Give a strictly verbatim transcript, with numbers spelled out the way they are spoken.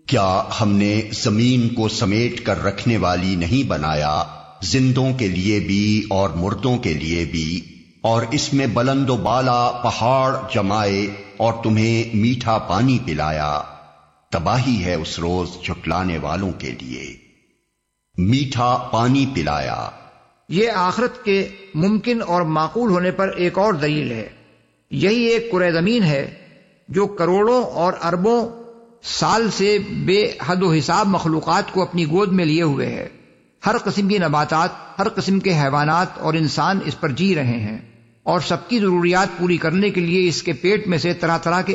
क्या हमने जमीन को समेट कर रखने वाली नहीं बनाया, जिंदों के लिए भी और मुर्दों के लिए भी, और इसमें बुलंदो बाला पहाड़ जमाए और तुम्हें मीठा पानी पिलाया। तबाही है उस रोज झुटलाने वालों के लिए। मीठा पानी पिलाया, ये आखिरत के मुमकिन और माकूल होने पर एक और दलील है। यही एक कुरे जमीन है जो करोड़ों और अरबों साल से बेहद हिसाब मखलूकात को अपनी गोद में लिए हुए है। हर किस्म की नबातात, हर किस्म के हैवानात और इंसान इस पर जी रहे हैं और सबकी जरूरियात पूरी करने के लिए इसके पेट में से तरह तरह के